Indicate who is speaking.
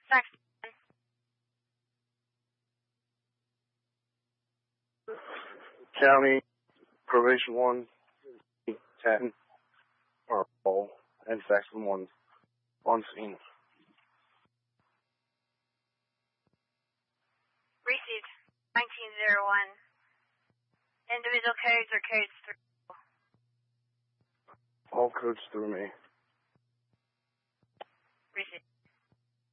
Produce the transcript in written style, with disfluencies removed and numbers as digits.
Speaker 1: Saxon.
Speaker 2: County, Probation 1, 10, or Paul, and Saxon 1 on scene.
Speaker 1: Received. 1901. Individual codes or codes through?
Speaker 2: All codes through me.
Speaker 1: Received.